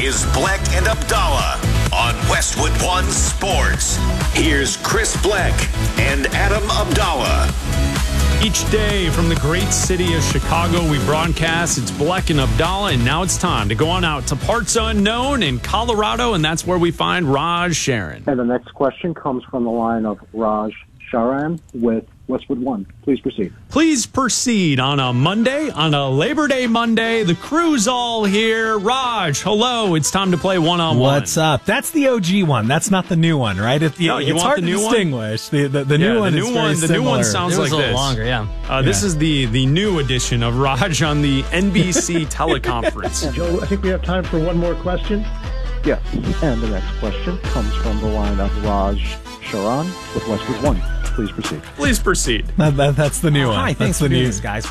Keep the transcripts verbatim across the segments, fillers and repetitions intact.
is Bleck and Abdallah on Westwood One Sports. Here's Chris Bleck and Adam Abdallah. Each day from the great city of Chicago, we broadcast. It's Bleck and Abdallah, and now it's time to go on out to parts unknown in Colorado, and that's where we find Raj Sharon. And the next question comes from the line of Raj Sharan with Westwood One. Please proceed. Please proceed on a Monday, on a Labor Day Monday. The crew's all here. Raj, hello. It's time to play one-on-one. What's up? That's the O G one. That's not the new one, right? It, No, you it's want hard the to new one? distinguish. The, the, the Yeah, new one the is new very one. The similar. new one sounds It was like a little this. longer, yeah. Uh, this Yeah. is the the new edition of Raj on the N B C teleconference. Joe, I think we have time for one more question. Yes. And the next question comes from the line of Raj Sharan with Westwood One. Please proceed. Please proceed. That, that, that's the new Oh, one. hi, that's thanks the for doing new this, guys.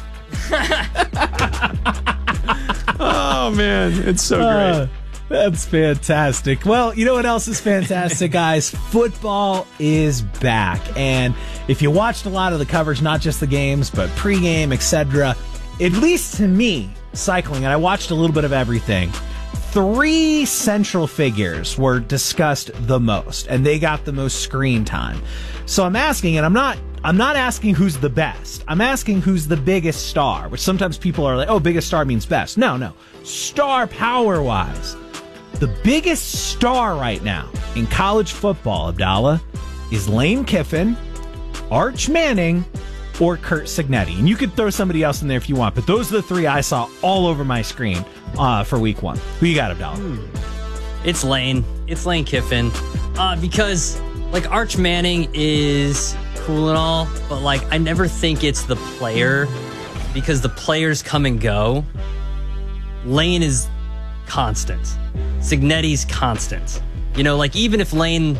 Oh, man. It's so Uh, great. That's fantastic. Well, you know what else is fantastic, guys? Football is back. And if you watched a lot of the coverage, not just the games, but pregame, et cetera, at least to me, cycling, and I watched a little bit of everything, three central figures were discussed the most, and they got the most screen time. So I'm asking, and I'm not I'm not asking who's the best. I'm asking who's the biggest star, which sometimes people are like, oh, biggest star means best. No, no. Star power-wise. The biggest star right now in college football, Abdallah, is Lane Kiffin, Arch Manning, or Curt Cignetti. And you could throw somebody else in there if you want, but those are the three I saw all over my screen uh, for week one. Who you got, Abdallah? Hmm. It's Lane. It's Lane Kiffin. Uh, because, like, Arch Manning is cool and all, but, like, I never think it's the player because the players come and go. Lane is constant. Cignetti's constant. You know, like, even if Lane